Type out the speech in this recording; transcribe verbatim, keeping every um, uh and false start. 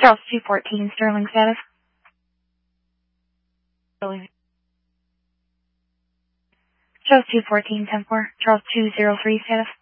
Charles two fourteen, Sterling status. Sterling. Charles two fourteen, ten four, Charles two zero three status.